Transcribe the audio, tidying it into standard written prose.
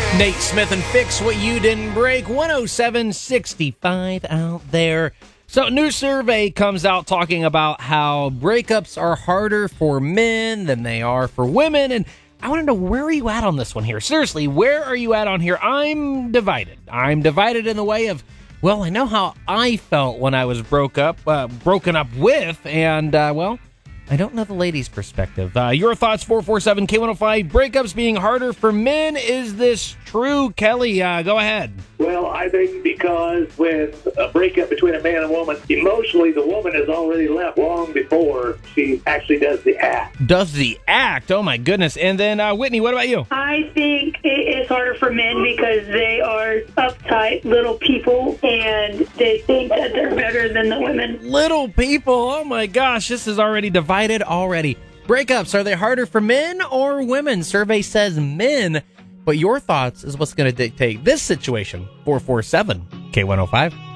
Nate Smith and Fix What You Didn't Break, 107.65 out there. So, new survey comes out talking about how breakups are harder for men than they are for women. And I want to know, where are you at on this one here? Seriously, where are you at on here? I'm divided. I'm divided in the way of, well, I know how I felt when I was broken up with, and, well, I don't know the ladies' perspective. Your thoughts, 447-K105. Breakups being harder for men. Is this true? Kelly, go ahead. Well, I think because with a breakup between a man and woman, emotionally the woman has already left long before she actually does the act. Does the act? Oh, my goodness. And then, Whitney, what about you? I think it's harder for men because they are uptight little people and they think that they're better than the women. Little people. Oh, my gosh. This is already divided already. Breakups, are they harder for men or women? Survey says men. But your thoughts is what's going to dictate this situation. 447-K105.